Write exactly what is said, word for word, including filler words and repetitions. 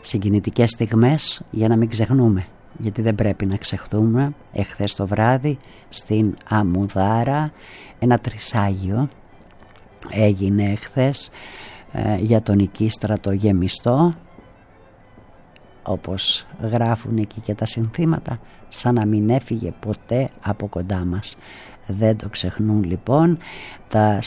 συγκινητικές στιγμές για να μην ξεχνούμε, γιατί δεν πρέπει να ξεχθούμε. Εχθές το βράδυ στην Αμμουδάρα ένα τρισάγιο έγινε εχθές ε, για τον οικίστρατο γεμιστό, όπως γράφουν εκεί και τα συνθήματα, σαν να μην έφυγε ποτέ από κοντά μας. Δεν το ξεχνούν λοιπόν τα